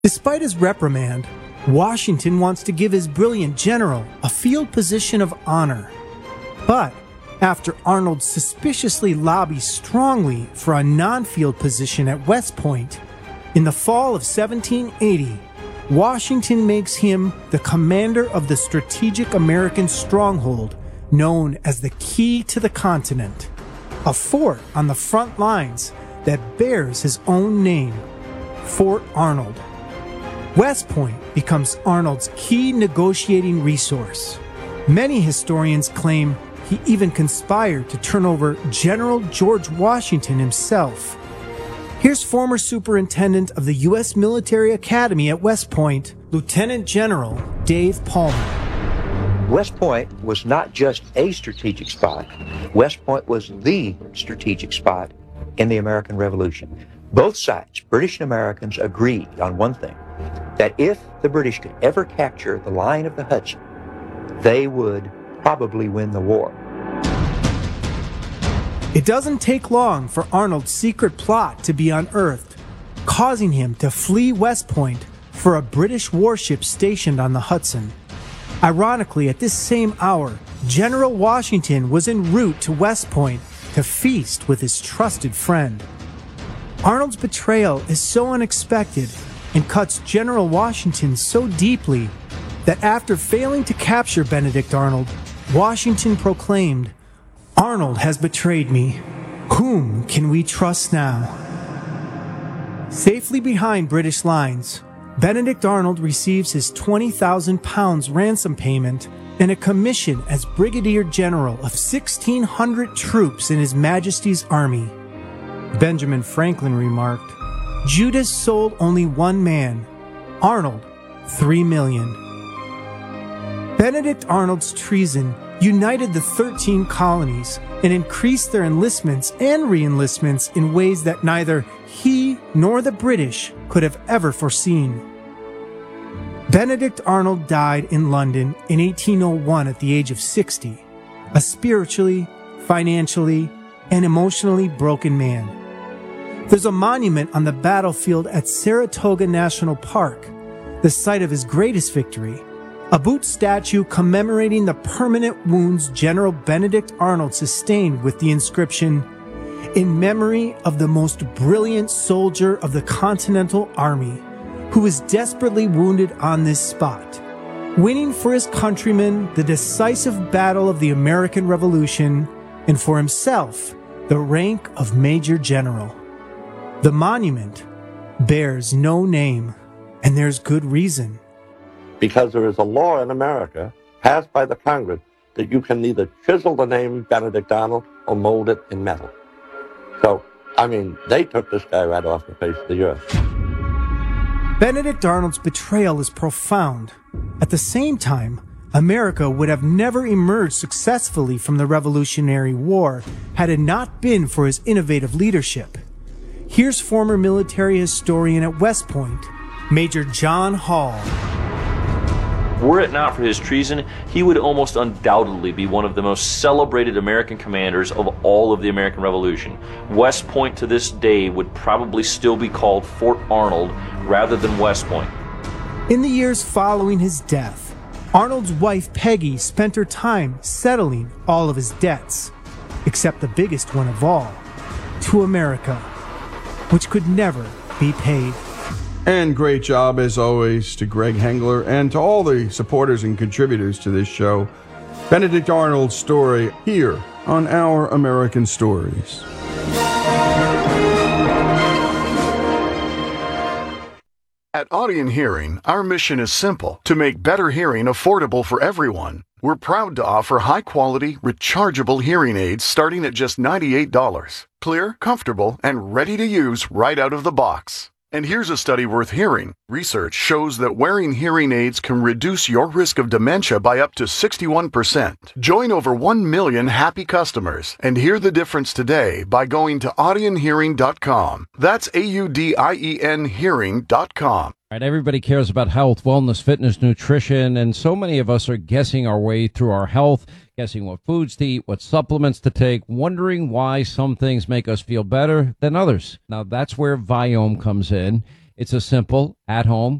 Despite his reprimand, Washington wants to give his brilliant general a field position of honor. But after Arnold suspiciously lobbies strongly for a non-field position at West Point, in the fall of 1780, Washington makes him the commander of the strategic American stronghold known as the Key to the Continent, a fort on the front lines that bears his own name, Fort Arnold. West Point becomes Arnold's key negotiating resource. Many historians claim he even conspired to turn over General George Washington himself. Here's former superintendent of the U.S. Military Academy at West Point, Lieutenant General Dave Palmer. West Point was not just a strategic spot. West Point was the strategic spot in the American Revolution. Both sides, British and Americans, agreed on one thing, that if the British could ever capture the line of the Hudson, they would probably win the war. It doesn't take long for Arnold's secret plot to be unearthed, causing him to flee West Point for a British warship stationed on the Hudson. Ironically, at this same hour, General Washington was en route to West Point to feast with his trusted friend. Arnold's betrayal is so unexpected and cuts General Washington so deeply that after failing to capture Benedict Arnold, Washington proclaimed, "Arnold has betrayed me. Whom can we trust now?" Safely behind British lines, Benedict Arnold receives his 20,000 pounds ransom payment and a commission as Brigadier General of 1,600 troops in His Majesty's Army. Benjamin Franklin remarked, "Judas sold only one man, Arnold, 3 million. Benedict Arnold's treason united the 13 colonies and increased their enlistments and re-enlistments in ways that neither he nor the British could have ever foreseen. Benedict Arnold died in London in 1801 at the age of 60, a spiritually, financially, and emotionally broken man. There's a monument on the battlefield at Saratoga National Park, the site of his greatest victory, a boot statue commemorating the permanent wounds General Benedict Arnold sustained with the inscription, "In memory of the most brilliant soldier of the Continental Army, who was desperately wounded on this spot, winning for his countrymen the decisive battle of the American Revolution, and for himself the rank of Major General." The monument bears no name, and there's good reason. Because there is a law in America passed by the Congress that you can neither chisel the name Benedict Arnold or mold it in metal. So, they took this guy right off the face of the earth. Benedict Arnold's betrayal is profound. At the same time, America would have never emerged successfully from the Revolutionary War had it not been for his innovative leadership. Here's former military historian at West Point, Major John Hall. Were it not for his treason, he would almost undoubtedly be one of the most celebrated American commanders of all of the American Revolution. West Point to this day would probably still be called Fort Arnold rather than West Point. In the years following his death, Arnold's wife Peggy spent her time settling all of his debts, except the biggest one of all, to America, which could never be paid. And great job, as always, to Greg Hengler and to all the supporters and contributors to this show. Benedict Arnold's story here on Our American Stories. At Audien Hearing, our mission is simple: to make better hearing affordable for everyone. We're proud to offer high-quality, rechargeable hearing aids starting at just $98. Clear, comfortable, and ready to use right out of the box. And here's a study worth hearing. Research shows that wearing hearing aids can reduce your risk of dementia by up to 61%. Join over 1 million happy customers and hear the difference today by going to audienhearing.com. That's AUDIEN hearing.com. All right, everybody cares about health, wellness, fitness, nutrition, and so many of us are guessing our way through our health, guessing what foods to eat, what supplements to take, wondering why some things make us feel better than others. Now, that's where Viome comes in. It's a simple, at-home